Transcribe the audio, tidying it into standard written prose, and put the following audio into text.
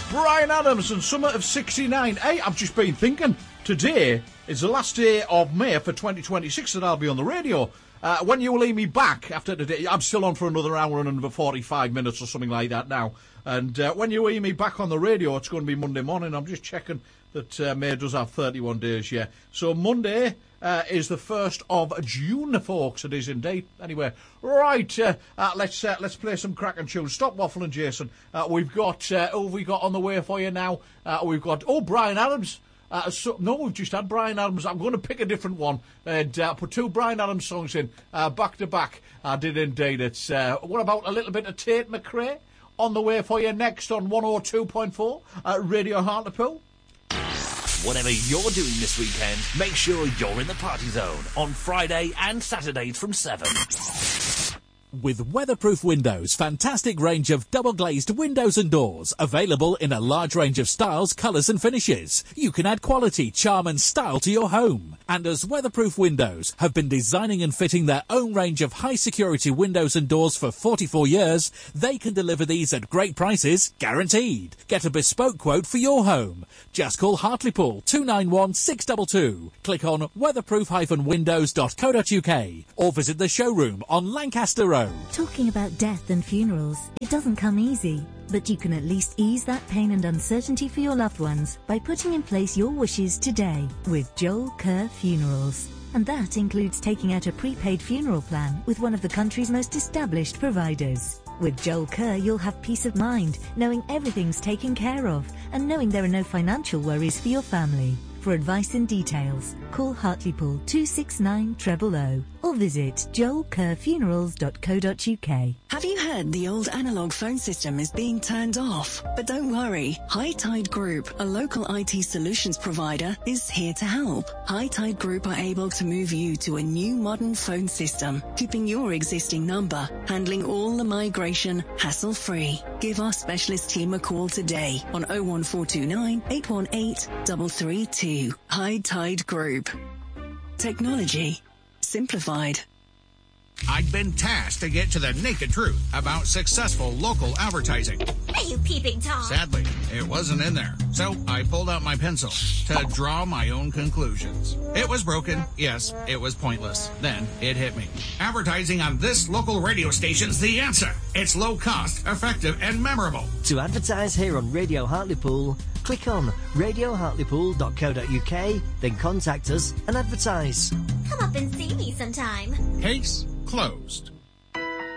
Bryan Adams and Summer of 69. Hey, I've just been thinking, today is the last day of May for 2026 that I'll be on the radio. When you will hear me back after today, I'm still on for another hour and another 45 minutes or something like that now. And when you hear me back on the radio, it's going to be Monday morning. I'm just checking that May does have 31 days, yeah. So Monday is the 1st of June, folks. It is indeed. Anyway, right, let's play some cracking tunes. Stop waffling, Jason. We've got, who have we got on the way for you now? We've got, Bryan Adams. No, we've just had Bryan Adams. I'm going to pick a different one and put two Bryan Adams songs in back to back. I did indeed. It's what about a little bit of Tate McRae on the way for you next on 102.4 Radio Hartlepool. Whatever you're doing this weekend, make sure you're in the party zone on Friday and Saturdays from 7. With Weatherproof Windows, fantastic range of double-glazed windows and doors, available in a large range of styles, colours and finishes. You can add quality, charm and style to your home. And as Weatherproof Windows have been designing and fitting their own range of high-security windows and doors for 44 years, they can deliver these at great prices, guaranteed. Get a bespoke quote for your home. Just call Hartlepool 291 622. Click on weatherproof-windows.co.uk or visit the showroom on Lancaster Road. Talking about death and funerals, it doesn't come easy, but you can at least ease that pain and uncertainty for your loved ones by putting in place your wishes today with Joel Kerr Funerals. And that includes taking out a prepaid funeral plan with one of the country's most established providers. With Joel Kerr, you'll have peace of mind, knowing everything's taken care of and knowing there are no financial worries for your family. For advice and details, call Hartlepool 269 000 or visit joelkerrfunerals.co.uk. Have you heard the old analogue phone system is being turned off? But don't worry, High Tide Group, a local IT solutions provider, is here to help. High Tide Group are able to move you to a new modern phone system, keeping your existing number, handling all the migration, hassle-free. Give our specialist team a call today on 01429 818 332. High Tide Group. Technology simplified. I'd been tasked to get to the naked truth about successful local advertising. Are you peeping Tom? Sadly, it wasn't in there, so I pulled out my pencil to draw my own conclusions. It was broken. Yes, it was pointless. Then it hit me. Advertising on this local radio station's the answer. It's low cost, effective, and memorable. To advertise here on Radio Hartlepool, click on radiohartlepool.co.uk, then contact us and advertise. Come up and see me sometime. Case closed.